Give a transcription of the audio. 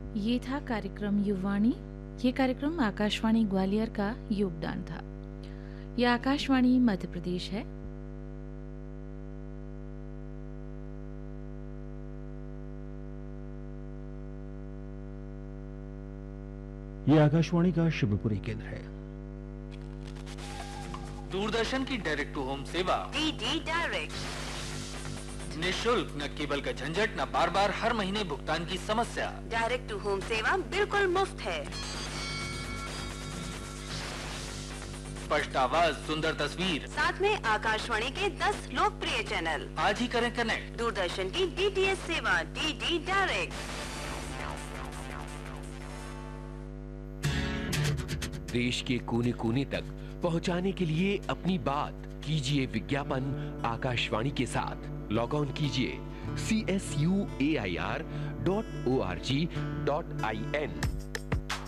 ये था कार्यक्रम युवाणी। ये कार्यक्रम आकाशवाणी ग्वालियर का योगदान था। यह आकाशवाणी मध्य प्रदेश है। ये आकाशवाणी का शिवपुरी केंद्र है। दूरदर्शन की डायरेक्ट टू होम सेवा डीडी डायरेक्ट, निःशुल्क, न केबल का झंझट, न बार बार हर महीने भुगतान की समस्या। डायरेक्ट टू होम सेवा बिल्कुल मुफ्त है। स्पष्ट आवाज, सुंदर तस्वीर, साथ में आकाशवाणी के 10 लोकप्रिय चैनल। आज ही करें कनेक्ट। दूरदर्शन की डीटीएच सेवा डीडी डायरेक्ट। देश के कोने कोने तक पहुंचाने के लिए अपनी बात कीजिए विज्ञापन आकाशवाणी के साथ। लॉग ऑन कीजिए csuair.org.in।